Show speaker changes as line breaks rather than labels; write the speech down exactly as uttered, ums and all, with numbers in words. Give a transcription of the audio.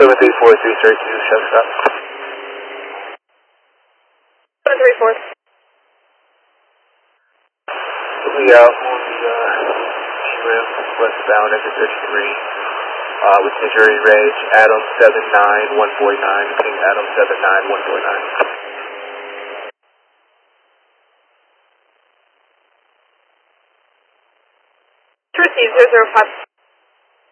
seven three four three three two, check stop.
seven three four.
We out on the uh, trim westbound exit thirty-three uh, with Missouri Rage, Adam seven nine one four nine, King Adam seven nine one four nine.
Receive zero zero five.